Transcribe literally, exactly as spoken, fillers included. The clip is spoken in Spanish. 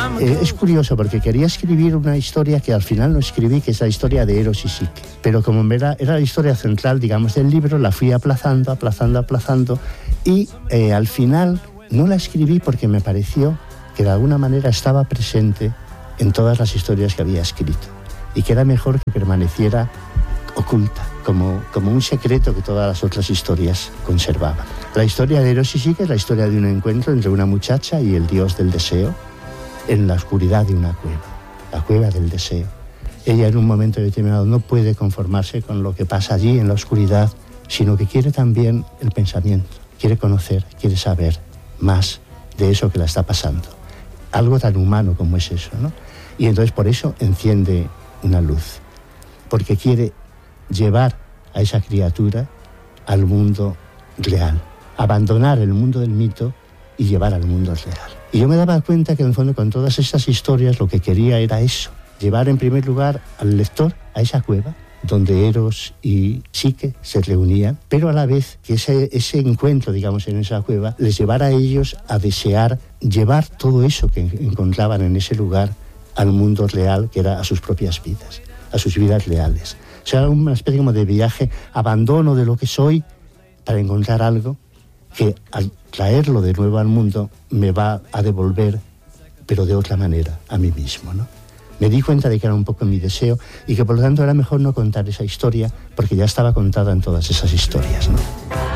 Eh, es curioso porque quería escribir una historia que al final no escribí, que es la historia de Eros y Psique. Pero como era, era la historia central, digamos, del libro, la fui aplazando, aplazando, aplazando y eh, al final no la escribí porque me pareció que de alguna manera estaba presente en todas las historias que había escrito y que era mejor que permaneciera oculta, como, como un secreto que todas las otras historias conservaban. La historia de Eros y Psique es la historia de un encuentro entre una muchacha y el dios del deseo en la oscuridad de una cueva, la cueva del deseo. Ella en un momento determinado no puede conformarse con lo que pasa allí en la oscuridad, sino que quiere también el pensamiento, quiere conocer, quiere saber más de eso que la está pasando. Algo tan humano como es eso, ¿no? Y entonces por eso enciende una luz, porque quiere llevar a esa criatura al mundo real, abandonar el mundo del mito y llevar al mundo real. Y yo me daba cuenta que en el fondo con todas estas historias lo que quería era eso, llevar en primer lugar al lector a esa cueva donde Eros y Psique se reunían, pero a la vez que ese, ese encuentro, digamos, en esa cueva, les llevara a ellos a desear llevar todo eso que encontraban en ese lugar al mundo real, que era a sus propias vidas, a sus vidas reales. O sea, una especie como de viaje, abandono de lo que soy para encontrar algo que al traerlo de nuevo al mundo me va a devolver, pero de otra manera, a mí mismo, ¿no? Me di cuenta de que era un poco mi deseo y que por lo tanto era mejor no contar esa historia porque ya estaba contada en todas esas historias, ¿no?